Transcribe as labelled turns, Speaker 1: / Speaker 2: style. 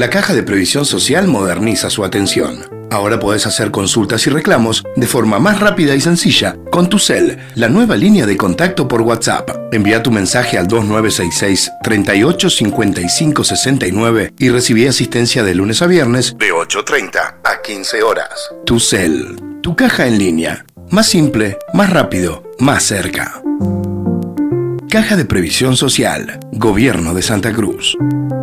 Speaker 1: La Caja de Previsión Social moderniza su atención. Ahora podés hacer consultas y reclamos de forma más rápida y sencilla con tu cel, la nueva línea de contacto por WhatsApp. Envía tu mensaje al 2966 38 55 69 y recibí asistencia de lunes a viernes de 8:30 a 15 horas. Tu cel, tu caja en línea. Más simple, más rápido, más cerca. Caja de Previsión Social, Gobierno de Santa Cruz.